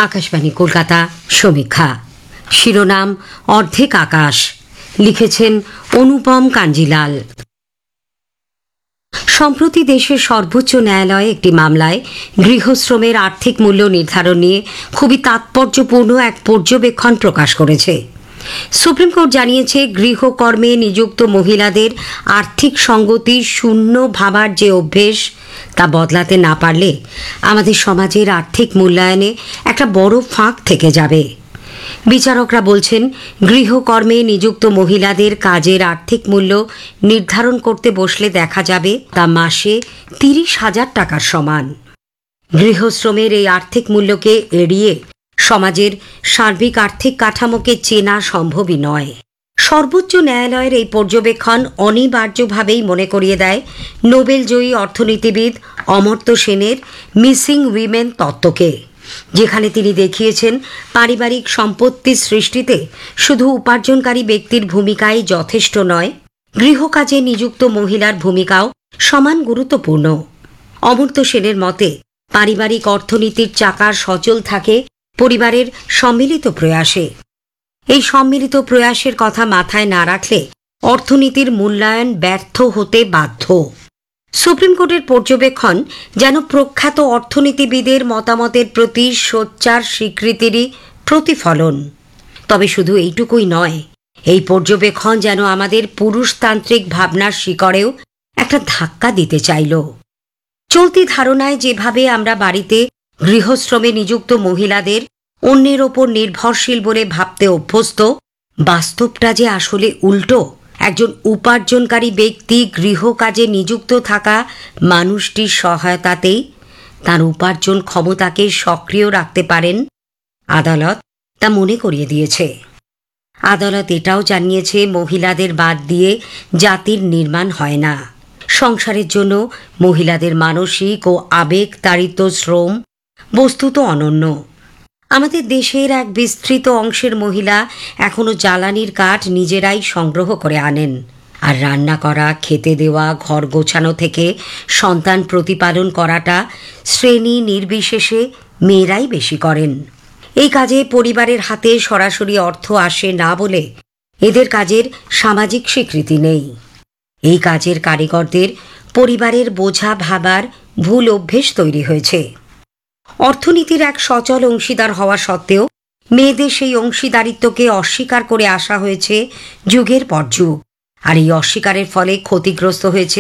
আকাশবাণী কলকাতা সমীক্ষা শিরোনাম অর্ধেক আকাশ লিখেছেন অনুপম কাঞ্জিলাল। সম্প্রতি দেশের সর্বোচ্চ ন্যায়ালয়ে একটি মামলায় গৃহশ্রমের আর্থিক মূল্য নির্ধারণ নিয়ে খুবই তাৎপর্যপূর্ণ এক পর্যবেক্ষণ প্রকাশ করেছে। সুপ্রিম কোর্ট জানিয়েছে, গৃহকর্মে নিযুক্ত মহিলাদের আর্থিক সঙ্গতি শূন্য ভাবার যে অভ্যেস তা বদলাতে না পারলে আমাদের সমাজের আর্থিক মূল্যায়নে একটা বড় ফাঁক থেকে যাবে। বিচারকরা বলছেন, গৃহকর্মে নিযুক্ত মহিলাদের কাজের আর্থিক মূল্য নির্ধারণ করতে বসলে দেখা যাবে তা মাসে 30,000 টাকার সমান। গৃহশ্রমের এই আর্থিক মূল্যকে এড়িয়ে সমাজের সার্বিক আর্থিক কাঠামোকে চেনা সম্ভবই নয়। সর্বোচ্চ ন্যায়ালয়ের এই পর্যবেক্ষণ অনিবার্যভাবেই মনে করিয়ে দেয় নোবেলজয়ী অর্থনীতিবিদ অমর্ত্য সেনের মিসিং উইমেন তত্ত্বকে, যেখানে তিনি দেখিয়েছেন পারিবারিক সম্পত্তি সৃষ্টিতে শুধু উপার্জনকারী ব্যক্তির ভূমিকাই যথেষ্ট নয়, গৃহকাজে নিযুক্ত মহিলার ভূমিকাও সমান গুরুত্বপূর্ণ। অমর্ত্য সেনের মতে, পারিবারিক অর্থনীতির চাকা সচল থাকে পরিবারের সম্মিলিত প্রয়াসে। এই সম্মিলিত প্রয়াসের কথা মাথায় না রাখলে অর্থনীতির মূল্যায়ন ব্যর্থ হতে বাধ্য। সুপ্রিম কোর্টের পর্যবেক্ষণ যেন প্রখ্যাত অর্থনীতিবিদের মতামতের প্রতি সোচ্চার স্বীকৃতিরই প্রতিফলন। তবে শুধু এইটুকুই নয়, এই পর্যবেক্ষণ যেন আমাদের পুরুষতান্ত্রিক ভাবনার শিকড়েও একটা ধাক্কা দিতে চাইল। চলতি ধারণায় যেভাবে আমরা বাড়িতে গৃহশ্রমে নিযুক্ত মহিলাদের অন্যের ওপর নির্ভরশীল বলে ভাবতে অভ্যস্ত, বাস্তবটা যে আসলে উল্টো। একজন উপার্জনকারী ব্যক্তি গৃহকাজে নিযুক্ত থাকা মানুষটির সহায়তাতেই তার উপার্জন ক্ষমতাকে সক্রিয় রাখতে পারেন। আদালত তা মনে করিয়ে দিয়েছে। আদালত এটাও জানিয়েছে, মহিলাদের বাদ দিয়ে জাতির নির্মাণ হয় না। সংসারের জন্য মহিলাদের মানসিক ও আবেগতাড়িত শ্রম বস্তুত অনন্য। আমাদের দেশের এক বিস্তৃত অংশের মহিলা এখনো জ্বালানির কাঠ নিজেরাই সংগ্রহ করে আনেন, আর রান্না করা, খেতে দেওয়া, ঘর গোছানো থেকে সন্তান প্রতিপালন করাটা শ্রেণী নির্বিশেষে মেয়েরাই বেশি করেন। এই কাজে পরিবারের হাতে সরাসরি অর্থ আসে না বলে এদের কাজের সামাজিক স্বীকৃতি নেই। এই কাজের কারিগরদের পরিবারের বোঝা ভাবার ভুল অভ্যেস তৈরি হয়েছে। অর্থনীতির এক সচল অংশীদার হওয়া সত্ত্বেও মেয়েদের সেই অংশীদারিত্বকে অস্বীকার করে আসা হয়েছে যুগের পর যুগ, আর এই অস্বীকারের ফলে ক্ষতিগ্রস্ত হয়েছে